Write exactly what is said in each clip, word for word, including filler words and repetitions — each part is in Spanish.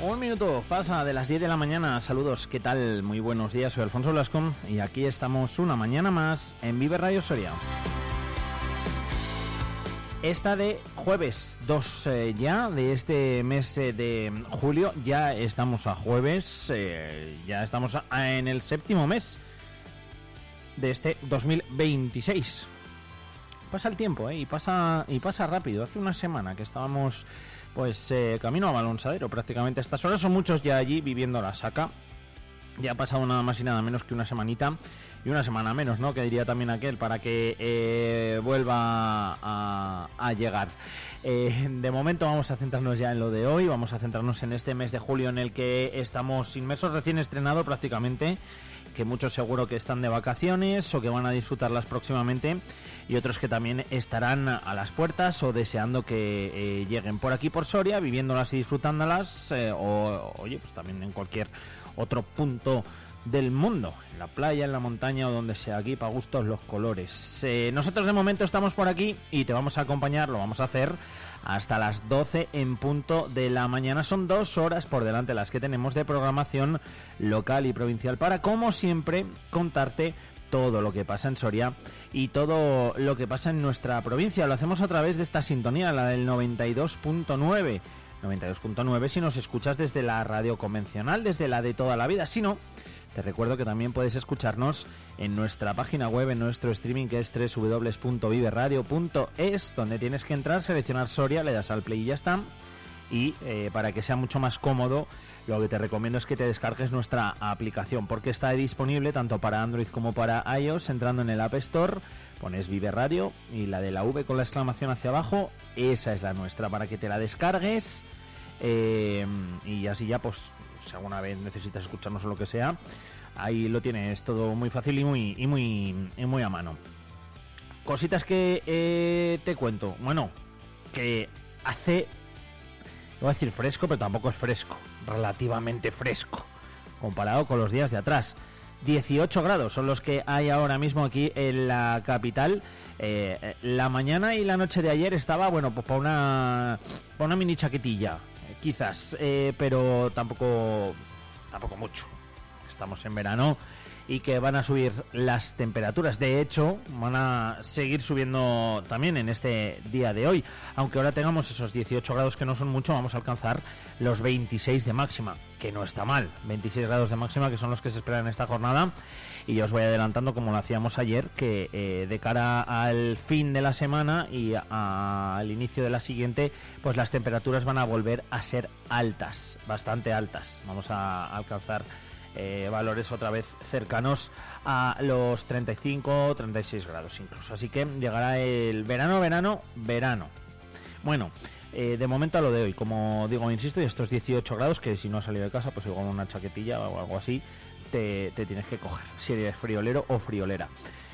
Un minuto pasa de las diez de la mañana. Saludos, ¿qué tal? Muy buenos días, soy Alfonso Blascón y aquí estamos una mañana más en Vive Radio Soria. Esta de jueves dos eh, ya de este mes eh, de julio. Ya estamos a jueves, eh, ya estamos a, en el séptimo mes de este dos mil veintiséis. Pasa el tiempo, ¿eh? y pasa y pasa rápido. Hace una semana que estábamos pues eh, camino a Balonsadero prácticamente a estas horas. Son muchos ya allí viviendo la saca. Ya ha pasado nada más y nada menos que una semanita. Y una semana menos, ¿no? Que diría también aquel, para que eh, vuelva a, a llegar. Eh, de momento vamos a centrarnos ya en lo de hoy. Vamos a centrarnos en este mes de julio en el que estamos inmersos, recién estrenado prácticamente. Que muchos seguro que están de vacaciones o que van a disfrutarlas próximamente. Y otros que también estarán a las puertas o deseando que eh, lleguen por aquí por Soria, viviéndolas y disfrutándolas. Eh, o, oye, pues también en cualquier otro punto del mundo, en la playa, en la montaña o donde sea, aquí para gustos los colores. Eh, nosotros de momento estamos por aquí y te vamos a acompañar, lo vamos a hacer hasta las doce en punto de la mañana. Son dos horas por delante las que tenemos de programación local y provincial para, como siempre, contarte todo lo que pasa en Soria y todo lo que pasa en nuestra provincia. Lo hacemos a través de esta sintonía, la del noventa y dos punto nueve. noventa y dos punto nueve si nos escuchas desde la radio convencional, desde la de toda la vida. Si no, te recuerdo que también puedes escucharnos en nuestra página web, en nuestro streaming, que es doble u doble u doble u punto vive radio punto es, donde tienes que entrar, seleccionar Soria, le das al play y ya está. Y eh, para que sea mucho más cómodo, lo que te recomiendo es que te descargues nuestra aplicación, porque está disponible tanto para Android como para iOS. Entrando en el App Store, pones Vive Radio y la de la V con la exclamación hacia abajo, esa es la nuestra, para que te la descargues. Eh, y así ya, pues, si alguna vez necesitas escucharnos o lo que sea, ahí lo tienes todo muy fácil y muy y muy y muy a mano. Cositas que eh, te cuento. Bueno, que hace, voy a decir fresco, pero tampoco es fresco, relativamente fresco comparado con los días de atrás. dieciocho grados son los que hay ahora mismo aquí en la capital. Eh, la mañana y la noche de ayer estaba, bueno, pues para una, para una mini chaquetilla, eh, quizás, eh, pero tampoco, tampoco mucho. Estamos en verano y que van a subir las temperaturas. De hecho, van a seguir subiendo también en este día de hoy. Aunque ahora tengamos esos dieciocho grados, que no son mucho, vamos a alcanzar los veintiséis de máxima, que no está mal. veintiséis grados de máxima, que son los que se esperan en esta jornada. Y yo os voy adelantando, como lo hacíamos ayer, que eh, de cara al fin de la semana y a, al inicio de la siguiente, pues las temperaturas van a volver a ser altas, bastante altas. Vamos a alcanzar Eh, valores otra vez cercanos a los treinta y cinco, treinta y seis grados incluso. Así que llegará el verano, verano, verano. Bueno, eh, de momento a lo de hoy, como digo, insisto, y estos dieciocho grados, que si no has salido de casa, pues igual una chaquetilla o algo así, te, te tienes que coger, si eres friolero o friolera.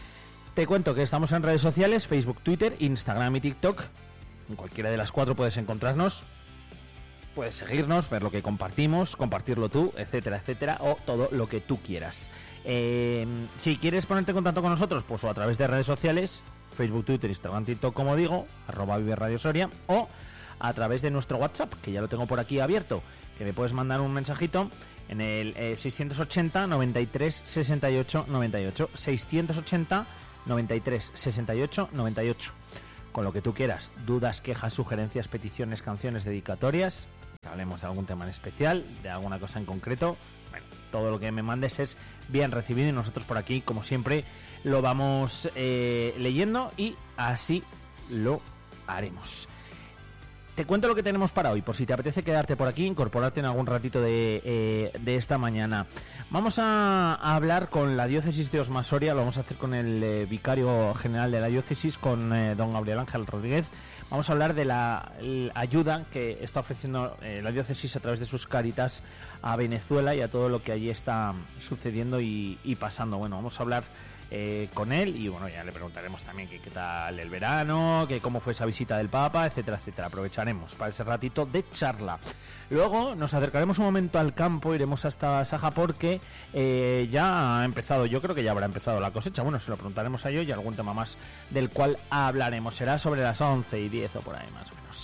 Te cuento que estamos en redes sociales, Facebook, Twitter, Instagram y TikTok. En cualquiera de las cuatro puedes encontrarnos. Puedes seguirnos, ver lo que compartimos, compartirlo tú, etcétera, etcétera, o todo lo que tú quieras. Eh, si quieres ponerte en contacto con nosotros, pues o a través de redes sociales, Facebook, Twitter, Instagram, TikTok, como digo, arroba Vive Radio Soria, o a través de nuestro WhatsApp, que ya lo tengo por aquí abierto, que me puedes mandar un mensajito en el eh, seiscientos ochenta, noventa y tres, sesenta y ocho, noventa y ocho, seiscientos ochenta, noventa y tres, sesenta y ocho, noventa y ocho, con lo que tú quieras, dudas, quejas, sugerencias, peticiones, canciones, dedicatorias, que hablemos de algún tema en especial, de alguna cosa en concreto. Bueno, todo lo que me mandes es bien recibido y nosotros por aquí, como siempre, lo vamos eh, leyendo y así lo haremos. Te cuento lo que tenemos para hoy, por si te apetece quedarte por aquí, incorporarte en algún ratito de, eh, de esta mañana. Vamos a, a hablar con la diócesis de Osma Soria, lo vamos a hacer con el eh, vicario general de la diócesis, con eh, don Gabriel Ángel Rodríguez. Vamos a hablar de la, la ayuda que está ofreciendo eh, la diócesis a través de sus Cáritas a Venezuela y a todo lo que allí está sucediendo y, y pasando. Bueno, vamos a hablar eh, con él y bueno, ya le preguntaremos también que qué tal el verano, que cómo fue esa visita del Papa, etcétera, etcétera. Aprovecharemos para ese ratito de charla. Luego nos acercaremos un momento al campo, iremos hasta Saja porque eh, ya ha empezado, yo creo que ya habrá empezado la cosecha. Bueno, se lo preguntaremos a ellos y algún tema más del cual hablaremos. Será sobre las once y diez o por ahí más o menos.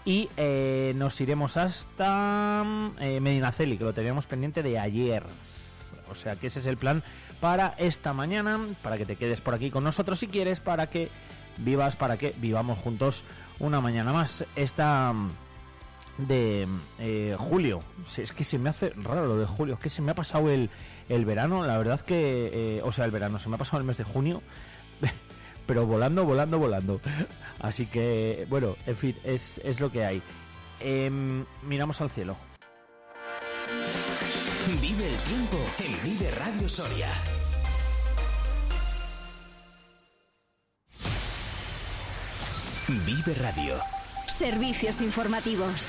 y eh, nos iremos hasta eh, Medinaceli, que lo teníamos pendiente de ayer. O sea que ese es el plan para esta mañana, para que te quedes por aquí con nosotros si quieres, para que vivas, para que vivamos juntos una mañana más. Esta de eh, julio, es que se me hace raro lo de julio, es que se me ha pasado el, el verano, la verdad que, eh, o sea, el verano, se me ha pasado el mes de junio, pero volando, volando, volando. Así que, bueno, en fin, es, es lo que hay. Eh, miramos al cielo. Vive el tiempo en Vive Radio Soria. Vive Radio. Servicios informativos.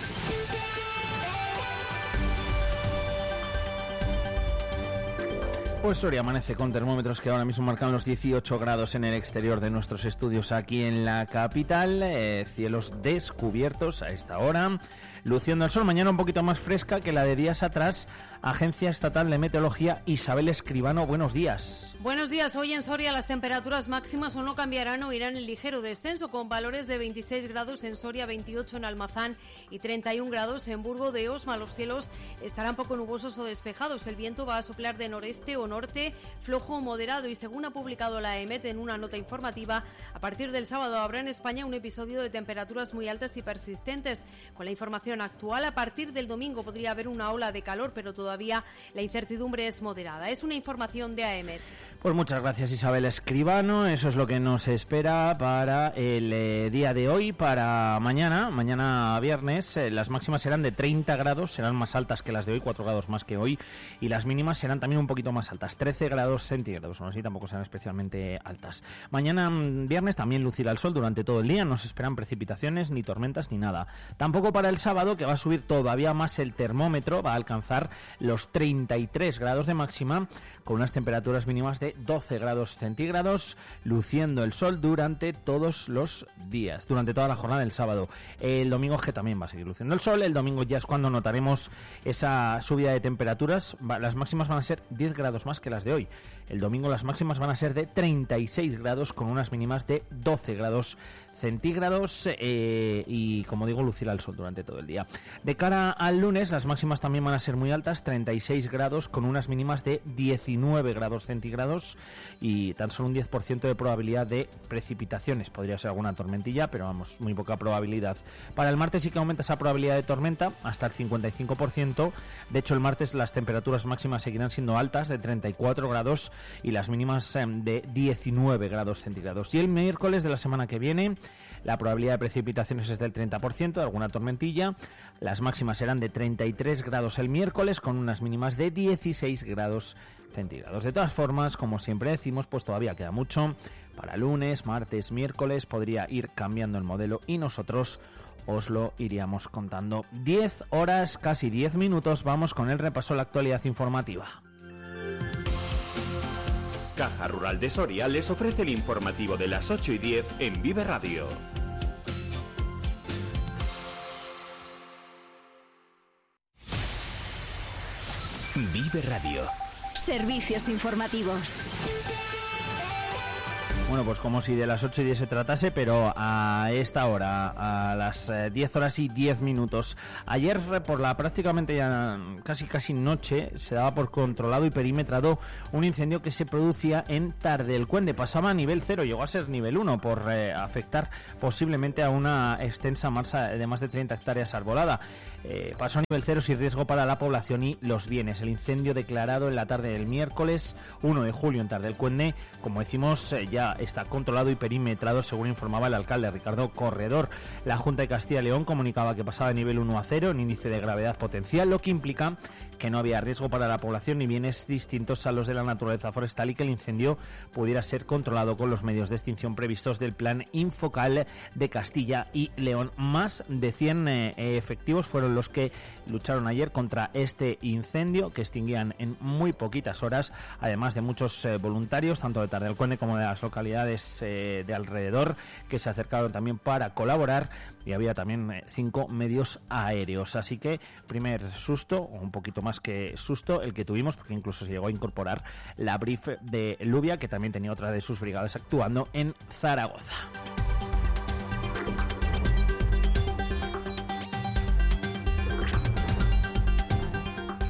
Pues Soria amanece con termómetros que ahora mismo marcan los dieciocho grados en el exterior de nuestros estudios aquí en la capital, eh, cielos descubiertos a esta hora, luciendo el sol. Mañana un poquito más fresca que la de días atrás. Agencia Estatal de Meteorología, Isabel Escribano, buenos días. Buenos días. Hoy en Soria las temperaturas máximas o no cambiarán o irán en ligero descenso, con valores de veintiséis grados en Soria, veintiocho en Almazán y treinta y un grados en Burgo de Osma. Los cielos estarán poco nubosos o despejados. El viento va a soplar de noreste o norte, flojo o moderado, y según ha publicado la EMET en una nota informativa, a partir del sábado habrá en España un episodio de temperaturas muy altas y persistentes. Con la información actual, a partir del domingo podría haber una ola de calor, pero todavía la incertidumbre es moderada. Es una información de A E M E T. Pues muchas gracias, Isabel Escribano. Eso es lo que nos espera para el eh, día de hoy, para mañana, mañana viernes. Eh, las máximas serán de treinta grados, serán más altas que las de hoy, cuatro grados más que hoy, y las mínimas serán también un poquito más altas, trece grados centígrados, no así tampoco serán especialmente altas. Mañana viernes también lucirá el sol durante todo el día, no se esperan precipitaciones, ni tormentas, ni nada. Tampoco para el sábado, que va a subir todavía más el termómetro, va a alcanzar los treinta y tres grados de máxima, con unas temperaturas mínimas de doce grados centígrados, luciendo el sol durante todos los días, durante toda la jornada del sábado. El domingo es que también va a seguir luciendo el sol. El domingo ya es cuando notaremos esa subida de temperaturas. Las máximas van a ser diez grados más que las de hoy. El domingo las máximas van a ser de treinta y seis grados, con unas mínimas de doce grados centígrados, eh, y como digo, lucirá el sol durante todo el día. De cara al lunes, las máximas también van a ser muy altas, treinta y seis grados, con unas mínimas de diecinueve grados centígrados y tan solo un diez por ciento de probabilidad de precipitaciones. Podría ser alguna tormentilla, pero vamos, muy poca probabilidad. Para el martes sí que aumenta esa probabilidad de tormenta hasta el cincuenta y cinco por ciento. De hecho, el martes las temperaturas máximas seguirán siendo altas, de treinta y cuatro grados, y las mínimas eh, de diecinueve grados centígrados. Y el miércoles de la semana que viene, la probabilidad de precipitaciones es del treinta por ciento, de alguna tormentilla. Las máximas serán de treinta y tres grados el miércoles, con unas mínimas de dieciséis grados centígrados. De todas formas, como siempre decimos, pues todavía queda mucho. Para lunes, martes, miércoles podría ir cambiando el modelo y nosotros os lo iríamos contando. diez horas, casi diez minutos, vamos con el repaso de la actualidad informativa. Caja Rural de Soria les ofrece el informativo de las ocho y diez en Vive Radio. Vive Radio. Servicios informativos. Bueno, pues como si de las ocho y diez se tratase, pero a esta hora, a las diez horas y diez minutos. Ayer, por la prácticamente ya casi casi noche, se daba por controlado y perimetrado un incendio que se producía en Tardelcuende. Pasaba a nivel cero, llegó a ser nivel uno por eh, afectar posiblemente a una extensa masa de más de treinta hectáreas arbolada. Eh, pasó a nivel cero sin riesgo para la población y los bienes. El incendio declarado en la tarde del miércoles uno de julio en Tardelcuende, como decimos, eh, ya está controlado y perimetrado, según informaba el alcalde Ricardo Corredor. La Junta de Castilla y León comunicaba que pasaba de nivel uno a cero en índice de gravedad potencial, lo que implica que no había riesgo para la población ni bienes distintos a los de la naturaleza forestal, y que el incendio pudiera ser controlado con los medios de extinción previstos del Plan Infocal de Castilla y León. Más de cien eh, efectivos fueron los que lucharon ayer contra este incendio, que extinguían en muy poquitas horas, además de muchos eh, voluntarios, tanto de Tardelcuende como de las localidades eh, de alrededor, que se acercaron también para colaborar, y había también eh, cinco medios aéreos. Así que primer susto, o un poquito más que susto, el que tuvimos, porque incluso se llegó a incorporar la Brif de Lluvia, que también tenía otra de sus brigadas actuando en Zaragoza.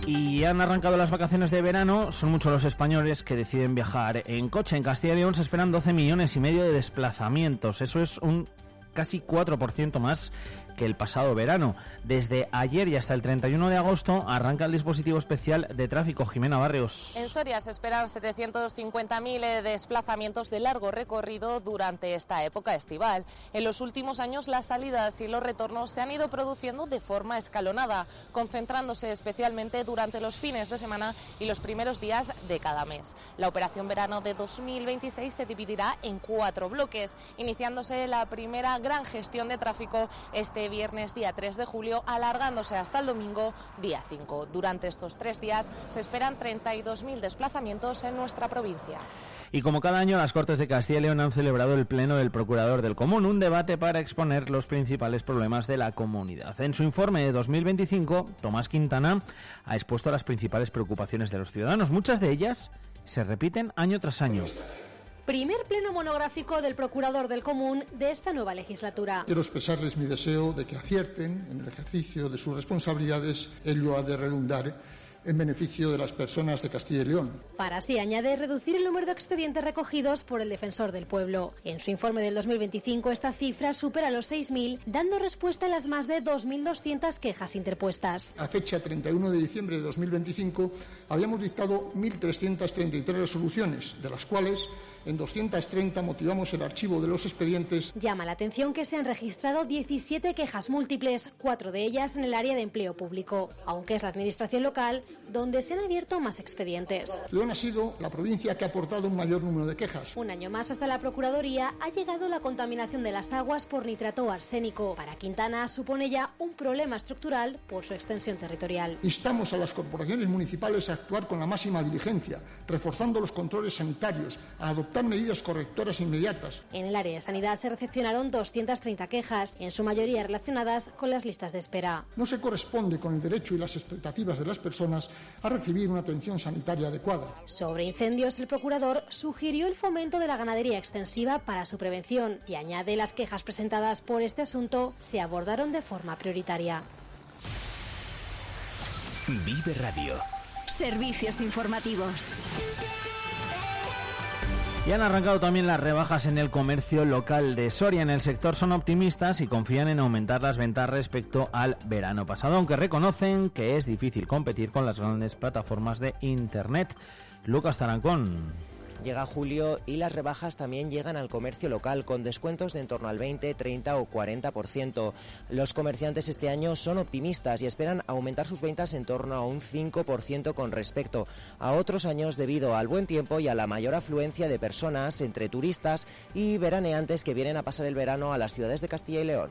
Y han arrancado las vacaciones de verano. Son muchos los españoles que deciden viajar en coche. En Castilla y León se esperan doce millones y medio de desplazamientos. Eso es un casi cuatro por ciento más que el pasado verano. Desde ayer y hasta el treinta y uno de agosto arranca el dispositivo especial de tráfico. Jimena Barrios. En Soria se esperan setecientos cincuenta mil desplazamientos de largo recorrido durante esta época estival. En los últimos años las salidas y los retornos se han ido produciendo de forma escalonada, concentrándose especialmente durante los fines de semana y los primeros días de cada mes. La operación verano de dos mil veintiséis se dividirá en cuatro bloques, iniciándose la primera gran gestión de tráfico este viernes día tres de julio, alargándose hasta el domingo día cinco. Durante estos tres días se esperan treinta y dos mil desplazamientos en nuestra provincia. Y como cada año, las Cortes de Castilla y León han celebrado el pleno del Procurador del Común, un debate para exponer los principales problemas de la comunidad. En su informe de dos mil veinticinco, Tomás Quintana ha expuesto las principales preocupaciones de los ciudadanos. Muchas de ellas se repiten año tras año. Primer pleno monográfico del Procurador del Común de esta nueva legislatura. Quiero expresarles mi deseo de que acierten en el ejercicio de sus responsabilidades. Ello ha de redundar en beneficio de las personas de Castilla y León. Para así, añade, reducir el número de expedientes recogidos por el Defensor del Pueblo. En su informe del dos mil veinticinco, esta cifra supera los seis mil, dando respuesta a las más de dos mil doscientas quejas interpuestas. A fecha treinta y uno de diciembre de dos mil veinticinco, habíamos dictado mil trescientas treinta y tres resoluciones, de las cuales en doscientas treinta motivamos el archivo de los expedientes. Llama la atención que se han registrado diecisiete quejas múltiples, cuatro de ellas en el área de empleo público, aunque es la administración local donde se han abierto más expedientes. León ha sido la provincia que ha aportado un mayor número de quejas. Un año más hasta la Procuraduría ha llegado la contaminación de las aguas por nitrato o arsénico. Para Quintana supone ya un problema estructural por su extensión territorial. Instamos a las corporaciones municipales a actuar con la máxima diligencia, reforzando los controles sanitarios, a adoptar medidas correctoras inmediatas. En el área de sanidad se recepcionaron doscientas treinta quejas, en su mayoría relacionadas con las listas de espera. No se corresponde con el derecho y las expectativas de las personas a recibir una atención sanitaria adecuada. Sobre incendios, el procurador sugirió el fomento de la ganadería extensiva para su prevención y añade las quejas presentadas por este asunto se abordaron de forma prioritaria. Vive Radio. Servicios informativos. Y han arrancado también las rebajas en el comercio local de Soria. En el sector son optimistas y confían en aumentar las ventas respecto al verano pasado, aunque reconocen que es difícil competir con las grandes plataformas de Internet. Lucas Tarancón. Llega julio y las rebajas también llegan al comercio local con descuentos de en torno al veinte, treinta o cuarenta por ciento. Los comerciantes este año son optimistas y esperan aumentar sus ventas en torno a un cinco por ciento con respecto a otros años debido al buen tiempo y a la mayor afluencia de personas entre turistas y veraneantes que vienen a pasar el verano a las ciudades de Castilla y León.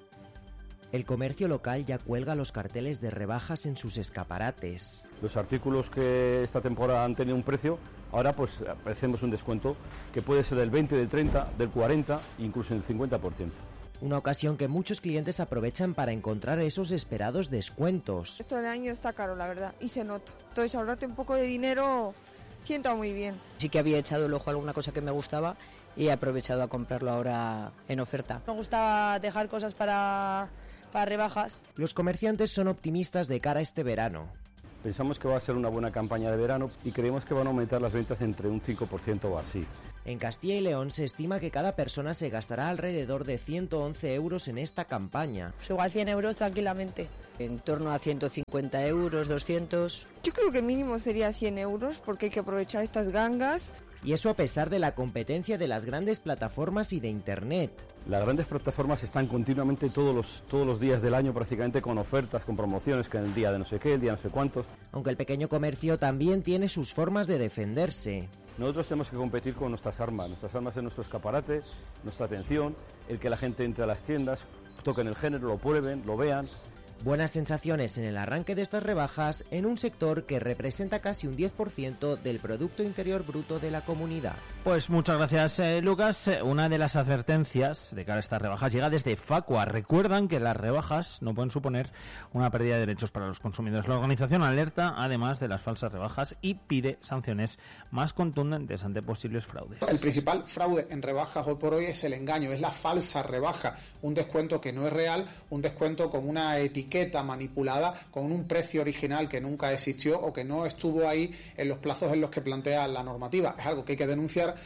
El comercio local ya cuelga los carteles de rebajas en sus escaparates. Los artículos que esta temporada han tenido un precio, ahora pues hacemos un descuento que puede ser del veinte, del treinta, del cuarenta, incluso del cincuenta por ciento. Una ocasión que muchos clientes aprovechan para encontrar esos esperados descuentos. Esto del año está caro, la verdad, y se nota. Entonces ahorrarte un poco de dinero sienta muy bien. Sí que había echado el ojo a alguna cosa que me gustaba y he aprovechado a comprarlo ahora en oferta. Me gustaba dejar cosas para... para rebajas. Los comerciantes son optimistas de cara a este verano. Pensamos que va a ser una buena campaña de verano y creemos que van a aumentar las ventas entre un cinco por ciento o así. En Castilla y León se estima que cada persona se gastará alrededor de ciento once euros en esta campaña. Pues igual cien euros tranquilamente. En torno a ciento cincuenta euros, doscientos. Yo creo que mínimo sería cien euros porque hay que aprovechar estas gangas. Y eso a pesar de la competencia de las grandes plataformas y de Internet. Las grandes plataformas están continuamente todos los, todos los días del año prácticamente con ofertas, con promociones, que en el día de no sé qué, el día no sé cuántos. Aunque el pequeño comercio también tiene sus formas de defenderse. Nosotros tenemos que competir con nuestras armas, nuestras armas en nuestro escaparate, nuestra atención, el que la gente entre a las tiendas, toquen el género, lo prueben, lo vean. Buenas sensaciones en el arranque de estas rebajas en un sector que representa casi un diez por ciento del Producto Interior Bruto de la comunidad. Pues muchas gracias, eh, Lucas. Una de las advertencias de cara a estas rebajas llega desde Facua. Recuerdan que las rebajas no pueden suponer una pérdida de derechos para los consumidores. La organización alerta además de las falsas rebajas y pide sanciones más contundentes ante posibles fraudes. El principal fraude en rebajas hoy por hoy es el engaño, es la falsa rebaja, un descuento que no es real, un descuento con una etiqueta etiqueta manipulada con un precio original que nunca existió o que no estuvo ahí en los plazos en los que plantea la normativa. Es algo que hay que denunciar.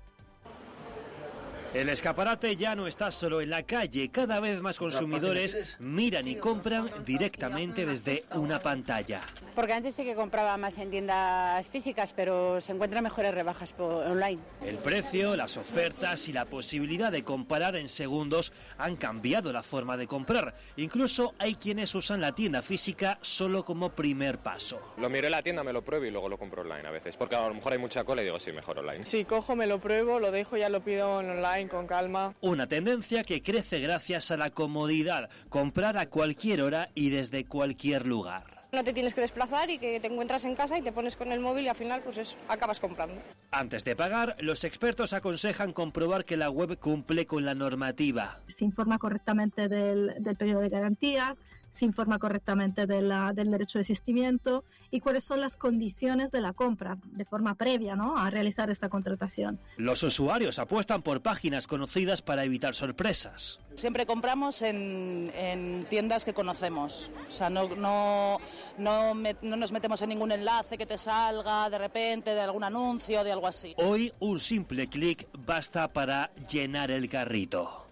El escaparate ya no está solo en la calle, cada vez más consumidores miran y compran directamente desde una pantalla. Porque antes sí que compraba más en tiendas físicas, pero se encuentran mejores rebajas por online. El precio, las ofertas y la posibilidad de comparar en segundos han cambiado la forma de comprar. Incluso hay quienes usan la tienda física solo como primer paso. Lo miro en la tienda, me lo pruebo y luego lo compro online a veces, porque a lo mejor hay mucha cola y digo, sí, mejor online. Sí, cojo, me lo pruebo, lo dejo, ya lo pido en online con calma. Una tendencia que crece gracias a la comodidad, comprar a cualquier hora y desde cualquier lugar. No te tienes que desplazar y que te encuentras en casa y te pones con el móvil y al final pues eso, acabas comprando. Antes de pagar, los expertos aconsejan comprobar que la web cumple con la normativa. Se informa correctamente del, del periodo de garantías, se informa correctamente de la, del derecho de asistimiento y cuáles son las condiciones de la compra de forma previa, ¿no?, a realizar esta contratación. Los usuarios apuestan por páginas conocidas para evitar sorpresas. Siempre compramos en, en tiendas que conocemos, o sea, no, no, no, me, no nos metemos en ningún enlace que te salga de repente de algún anuncio, de algo así. Hoy un simple clic basta para llenar el carrito.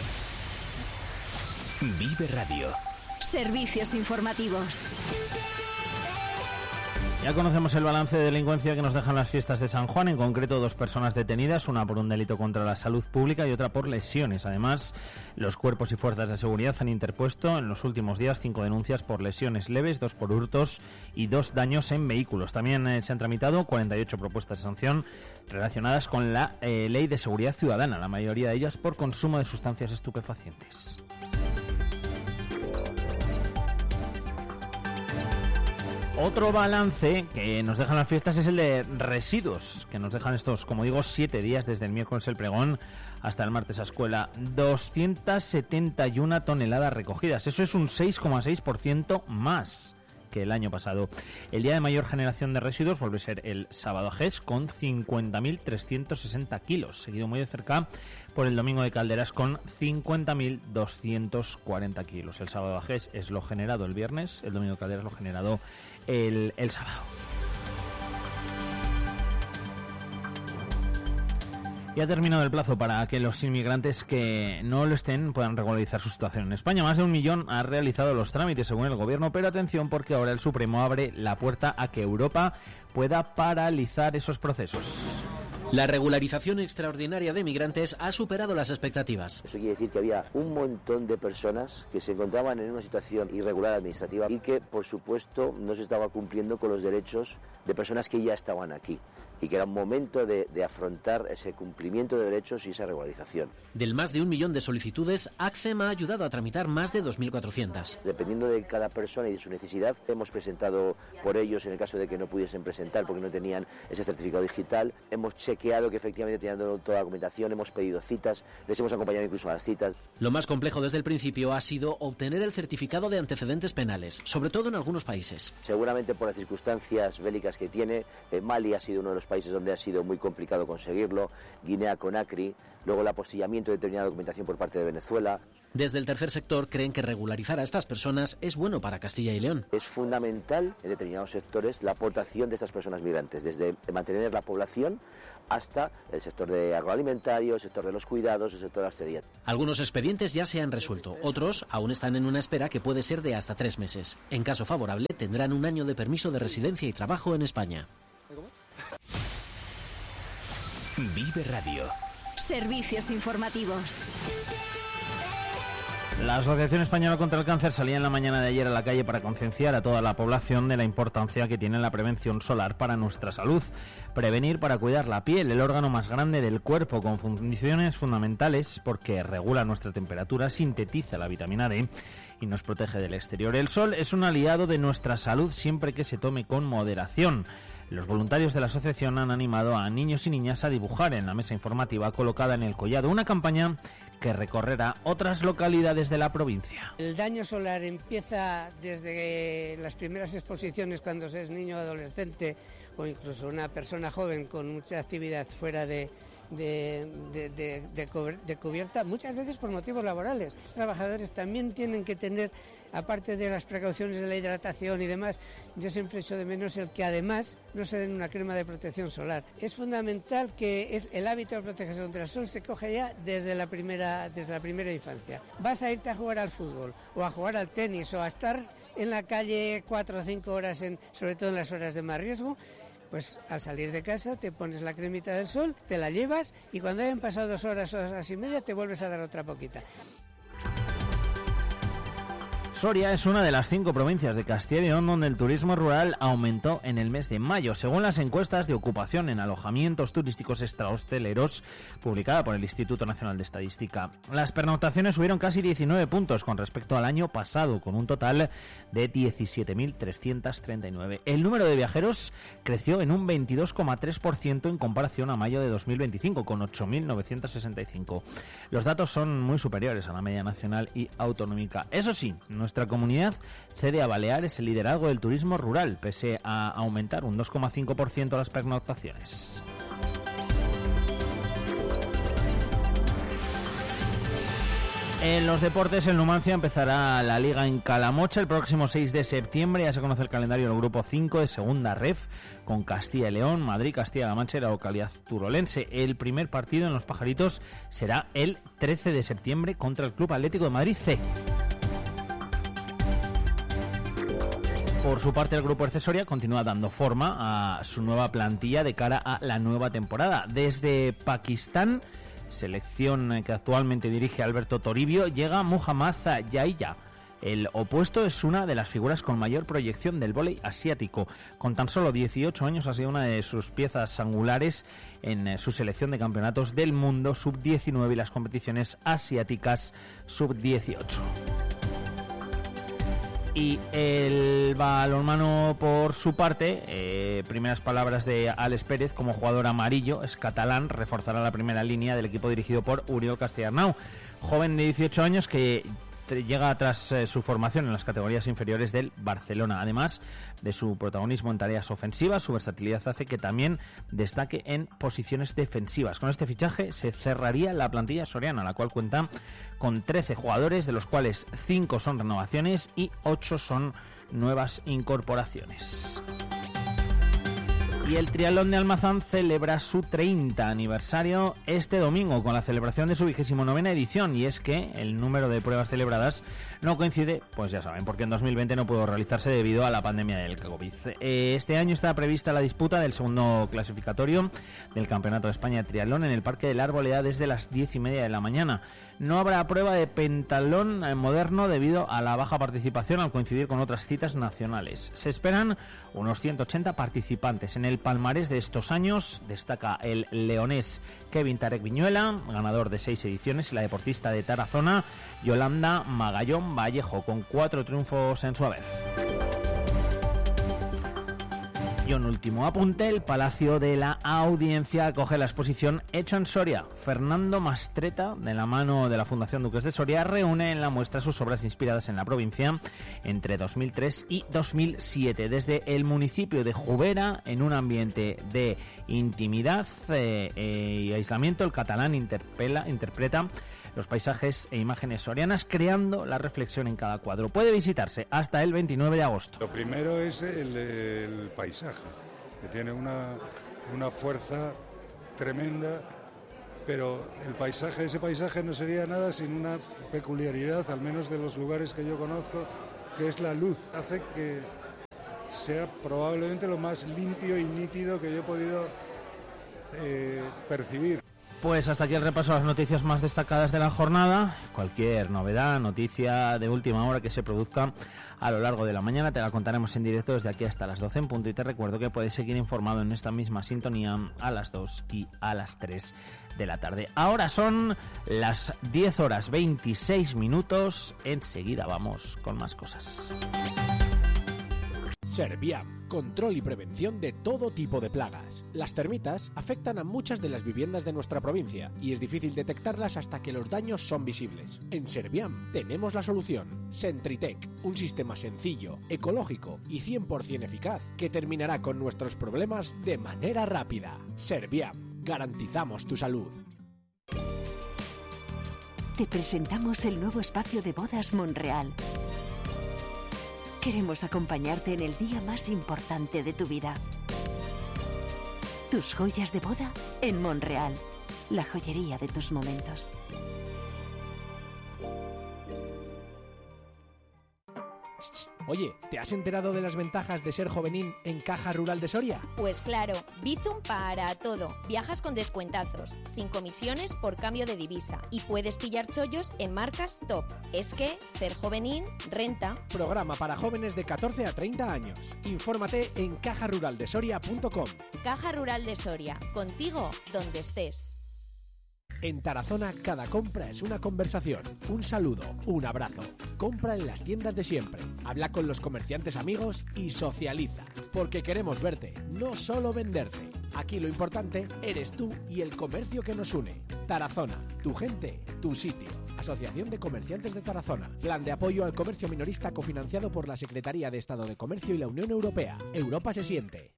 Vive Radio. Servicios informativos. Ya conocemos el balance de delincuencia que nos dejan las fiestas de San Juan, en concreto dos personas detenidas, una por un delito contra la salud pública y otra por lesiones. Además, los cuerpos y fuerzas de seguridad han interpuesto en los últimos días cinco denuncias por lesiones leves, dos por hurtos y dos daños en vehículos. También eh, se han tramitado cuarenta y ocho propuestas de sanción relacionadas con la eh, Ley de Seguridad Ciudadana, la mayoría de ellas por consumo de sustancias estupefacientes. Otro balance que nos dejan las fiestas es el de residuos, que nos dejan estos, como digo, siete días desde el miércoles el pregón hasta el martes a escuela. doscientas setenta y una toneladas recogidas. Eso es un seis coma seis por ciento más que el año pasado. El día de mayor generación de residuos vuelve a ser el sábado a Gés con cincuenta mil trescientos sesenta kilos, seguido muy de cerca por el domingo de Calderas con cincuenta mil doscientos cuarenta kilos. El sábado a Gés es lo generado el viernes, el domingo de Calderas lo generado el, el sábado. Ya ha terminado el plazo para que los inmigrantes que no lo estén puedan regularizar su situación en España. Más de un millón ha realizado los trámites según el gobierno, pero atención porque ahora el Supremo abre la puerta a que Europa pueda paralizar esos procesos. La regularización extraordinaria de migrantes ha superado las expectativas. Eso quiere decir que había un montón de personas que se encontraban en una situación irregular administrativa y que, por supuesto, no se estaba cumpliendo con los derechos de personas que ya estaban aquí, y que era un momento de, de afrontar ese cumplimiento de derechos y esa regularización. Del más de un millón de solicitudes, ACCEM ha ayudado a tramitar más de dos mil cuatrocientas. Dependiendo de cada persona y de su necesidad, hemos presentado por ellos, en el caso de que no pudiesen presentar porque no tenían ese certificado digital, hemos chequeado que efectivamente tenían toda la documentación, hemos pedido citas, les hemos acompañado incluso a las citas. Lo más complejo desde el principio ha sido obtener el certificado de antecedentes penales, sobre todo en algunos países. Seguramente por las circunstancias bélicas que tiene, eh, Mali ha sido uno de los países donde ha sido muy complicado conseguirlo, Guinea Conakry, luego el apostillamiento de determinada documentación por parte de Venezuela. Desde el tercer sector creen que regularizar a estas personas es bueno para Castilla y León. Es fundamental en determinados sectores la aportación de estas personas migrantes, desde mantener la población hasta el sector de agroalimentario, el sector de los cuidados, el sector de la hostelería. Algunos expedientes ya se han resuelto, otros aún están en una espera que puede ser de hasta tres meses. En caso favorable, tendrán un año de permiso de residencia y trabajo en España. Vive Radio. Servicios informativos. La Asociación Española contra el Cáncer salía en la mañana de ayer a la calle para concienciar a toda la población de la importancia que tiene la prevención solar para nuestra salud. Prevenir para cuidar la piel, el órgano más grande del cuerpo, con funciones fundamentales porque regula nuestra temperatura, sintetiza la vitamina D y nos protege del exterior. El sol es un aliado de nuestra salud siempre que se tome con moderación. Los voluntarios de la asociación han animado a niños y niñas a dibujar en la mesa informativa colocada en el collado, una campaña que recorrerá otras localidades de la provincia. El daño solar empieza desde las primeras exposiciones cuando se es niño o adolescente o incluso una persona joven con mucha actividad fuera de, de, de, de, de, de cubierta, muchas veces por motivos laborales. Los trabajadores también tienen que tener, aparte de las precauciones de la hidratación y demás, yo siempre echo de menos el que además no se den una crema de protección solar. Es fundamental que es el hábito de protegerse contra el sol se coge ya desde la primera, desde la primera infancia. Vas a irte a jugar al fútbol o a jugar al tenis o a estar en la calle cuatro o cinco horas, en, sobre todo en las horas de más riesgo, pues al salir de casa te pones la cremita del sol, te la llevas y cuando hayan pasado dos horas, dos horas y media te vuelves a dar otra poquita. Soria es una de las cinco provincias de Castilla y León donde el turismo rural aumentó en el mes de mayo, según las encuestas de ocupación en alojamientos turísticos extrahosteleros publicada por el Instituto Nacional de Estadística. Las pernoctaciones subieron casi diecinueve puntos con respecto al año pasado, con un total de diecisiete mil trescientos treinta y nueve. El número de viajeros creció en un veintidós coma tres por ciento en comparación a mayo de dos mil veinticinco, con ocho mil novecientos sesenta y cinco. Los datos son muy superiores a la media nacional y autonómica. Eso sí, no Nuestra comunidad cede a Baleares el liderazgo del turismo rural, pese a aumentar un dos coma cinco por ciento las pernoctaciones. En los deportes, el Numancia empezará la Liga en Calamocha el próximo seis de septiembre. Ya se conoce el calendario del Grupo cinco de Segunda Ref, con Castilla y León, Madrid, Castilla-La Mancha y la localidad turolense. El primer partido en Los Pajaritos será el trece de septiembre contra el Club Atlético de Madrid C. Por su parte, el Grupo Erce Soria continúa dando forma a su nueva plantilla de cara a la nueva temporada. Desde Pakistán, selección que actualmente dirige Alberto Toribio, llega Muhammad Yahya. El opuesto es una de las figuras con mayor proyección del vóley asiático. Con tan solo dieciocho años ha sido una de sus piezas angulares en su selección de campeonatos del mundo sub diecinueve y las competiciones asiáticas sub dieciocho. Y el balonmano, por su parte, eh, primeras palabras de Alex Pérez como jugador amarillo, es catalán, reforzará la primera línea del equipo dirigido por Uriol Castellarnau, joven de dieciocho años que llega tras eh, su formación en las categorías inferiores del Barcelona. Además de su protagonismo en tareas ofensivas, su versatilidad hace que también destaque en posiciones defensivas. Con este fichaje se cerraría la plantilla soriana, la cual cuenta con trece jugadores, de los cuales cinco son renovaciones y ocho son nuevas incorporaciones. Y el Triatlón de Almazán celebra su treinta aniversario este domingo con la celebración de su vigésimo novena edición, y es que el número de pruebas celebradas no coincide, pues ya saben, porque en dos mil veinte no pudo realizarse debido a la pandemia del COVID. Este año está prevista la disputa del segundo clasificatorio del Campeonato de España de Triatlón en el Parque del Arboleda desde las diez y media de la mañana. No habrá prueba de pentalón moderno debido a la baja participación al coincidir con otras citas nacionales. Se esperan unos ciento ochenta participantes. En el palmarés de estos años destaca el leonés Kevin Tarek Viñuela, ganador de seis ediciones, y la deportista de Tarazona, Yolanda Magallón Vallejo, con cuatro triunfos en su haber. Y un último apunte: el Palacio de la Audiencia acoge la exposición Hecho en Soria. Fernando Mastreta, de la mano de la Fundación Duques de Soria, reúne en la muestra sus obras inspiradas en la provincia entre dos mil tres y dos mil siete. Desde el municipio de Jubera, en un ambiente de intimidad eh, eh, y aislamiento, el catalán interpela, interpreta los paisajes e imágenes sorianas, creando la reflexión en cada cuadro. Puede visitarse hasta el veintinueve de agosto. Lo primero es el, el paisaje, que tiene una, una fuerza tremenda, pero el paisaje, ese paisaje no sería nada sin una peculiaridad, al menos de los lugares que yo conozco, que es la luz. Hace que sea probablemente lo más limpio y nítido que yo he podido eh, percibir. Pues hasta aquí el repaso a las noticias más destacadas de la jornada. Cualquier novedad, noticia de última hora que se produzca a lo largo de la mañana te la contaremos en directo desde aquí hasta las doce en punto, y te recuerdo que puedes seguir informado en esta misma sintonía a las dos y a las tres de la tarde. Ahora son las diez horas veintiséis minutos. Enseguida vamos con más cosas. Serviam, control y prevención de todo tipo de plagas. Las termitas afectan a muchas de las viviendas de nuestra provincia y es difícil detectarlas hasta que los daños son visibles. En Serviam tenemos la solución. Sentritec, un sistema sencillo, ecológico y cien por ciento eficaz que terminará con nuestros problemas de manera rápida. Serviam, garantizamos tu salud. Te presentamos el nuevo espacio de bodas Monreal. Queremos acompañarte en el día más importante de tu vida. Tus joyas de boda en Monreal, la joyería de tus momentos. Oye, ¿te has enterado de las ventajas de ser jovenín en Caja Rural de Soria? Pues claro, Bizum para todo. Viajas con descuentazos, sin comisiones por cambio de divisa y puedes pillar chollos en marcas top. Es que ser jovenín renta. Programa para jóvenes de catorce a treinta años. Infórmate en caja rural de soria punto com. Caja Rural de Soria, contigo donde estés. En Tarazona, cada compra es una conversación, un saludo, un abrazo. Compra en las tiendas de siempre, habla con los comerciantes amigos y socializa. Porque queremos verte, no solo venderte. Aquí lo importante eres tú y el comercio que nos une. Tarazona, tu gente, tu sitio. Asociación de Comerciantes de Tarazona. Plan de apoyo al comercio minorista cofinanciado por la Secretaría de Estado de Comercio y la Unión Europea. Europa se siente.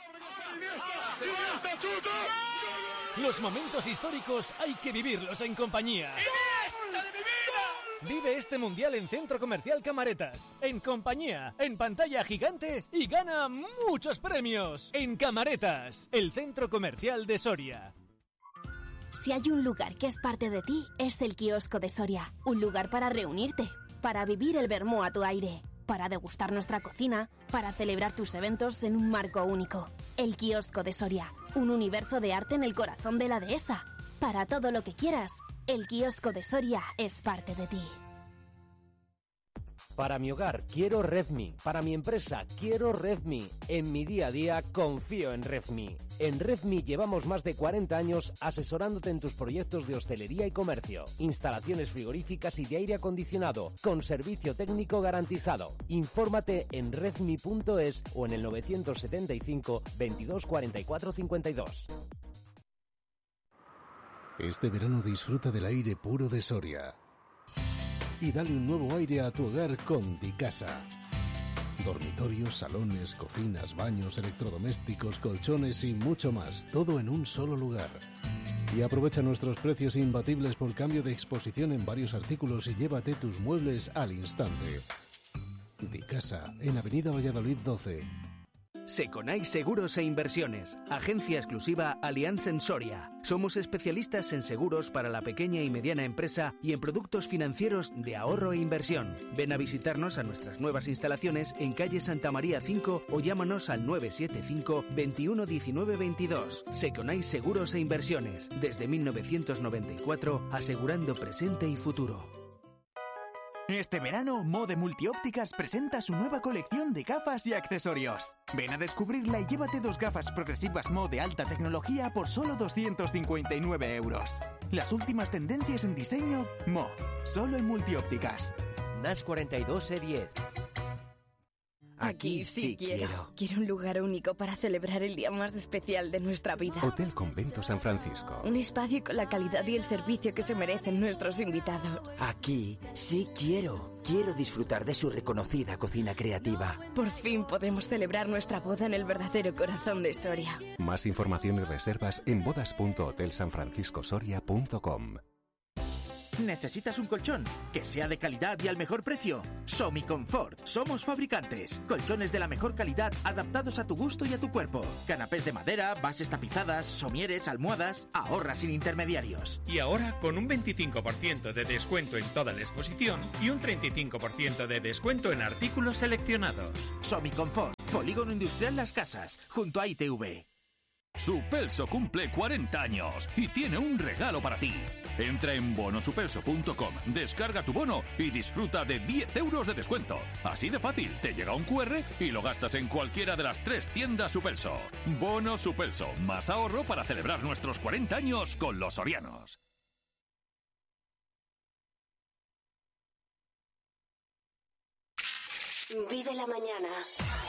Los momentos históricos hay que vivirlos en compañía. Vive este mundial en Centro Comercial Camaretas, en compañía, en pantalla gigante y gana muchos premios. En Camaretas, el Centro Comercial de Soria. Si hay un lugar que es parte de ti, es el Kiosco de Soria. Un lugar para reunirte, para vivir el vermú a tu aire, para degustar nuestra cocina, para celebrar tus eventos en un marco único. El Kiosco de Soria, un universo de arte en el corazón de la dehesa. Para todo lo que quieras, el Kiosco de Soria es parte de ti. Para mi hogar quiero Redmi, para mi empresa quiero Redmi, en mi día a día confío en Redmi. En Redmi llevamos más de cuarenta años asesorándote en tus proyectos de hostelería y comercio, instalaciones frigoríficas y de aire acondicionado, con servicio técnico garantizado. Infórmate en redmi punto es o en el novecientos setenta y cinco, veintidós cuarenta y cuatro cincuenta y dos. Este verano disfruta del aire puro de Soria y dale un nuevo aire a tu hogar con Dicasa. Dormitorios, salones, cocinas, baños, electrodomésticos, colchones y mucho más, todo en un solo lugar. Y aprovecha nuestros precios imbatibles por cambio de exposición en varios artículos y llévate tus muebles al instante. Dicasa, en Avenida Valladolid doce. Seconai Seguros e Inversiones, agencia exclusiva Allianz en Soria. Somos especialistas en seguros para la pequeña y mediana empresa y en productos financieros de ahorro e inversión. Ven a visitarnos a nuestras nuevas instalaciones en calle Santa María cinco o llámanos al nueve siete cinco, veintiuno diecinueve veintidós. Seconai Seguros e Inversiones, desde mil novecientos noventa y cuatro, asegurando presente y futuro. Este verano, Mode Multiópticas presenta su nueva colección de gafas y accesorios. Ven a descubrirla y llévate dos gafas progresivas Mo de alta tecnología por solo doscientos cincuenta y nueve euros. Las últimas tendencias en diseño, Mo, solo en Multiópticas. N A S cuarenta y dos E diez. Aquí sí quiero. Quiero un lugar único para celebrar el día más especial de nuestra vida. Hotel Convento San Francisco. Un espacio con la calidad y el servicio que se merecen nuestros invitados. Aquí sí quiero. Quiero disfrutar de su reconocida cocina creativa. Por fin podemos celebrar nuestra boda en el verdadero corazón de Soria. Más información y reservas en bodas punto hotel san francisco soria punto com. ¿Necesitas un colchón que sea de calidad y al mejor precio? Somiconfort. Somos fabricantes. Colchones de la mejor calidad adaptados a tu gusto y a tu cuerpo. Canapés de madera, bases tapizadas, somieres, almohadas. Ahorra sin intermediarios. Y ahora con un veinticinco por ciento de descuento en toda la exposición y un treinta y cinco por ciento de descuento en artículos seleccionados. Somiconfort. Polígono Industrial Las Casas, junto a I T V. Supelso cumple cuarenta años y tiene un regalo para ti. Entra en bono supelso punto com, descarga tu bono y disfruta de diez euros de descuento. Así de fácil, te llega un cu erre y lo gastas en cualquiera de las tres tiendas Supelso. Bono Supelso, más ahorro para celebrar nuestros cuarenta años con los sorianos. Vive la mañana.